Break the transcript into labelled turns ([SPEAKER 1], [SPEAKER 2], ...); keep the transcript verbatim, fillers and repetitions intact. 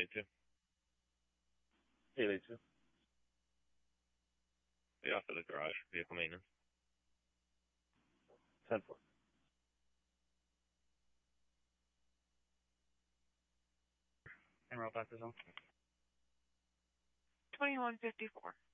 [SPEAKER 1] eighty-two.
[SPEAKER 2] eighty-two.
[SPEAKER 1] Be off at the garage. Vehicle maintenance.
[SPEAKER 2] ten four.
[SPEAKER 3] And roll back the zone.
[SPEAKER 4] twenty-one fifty-four.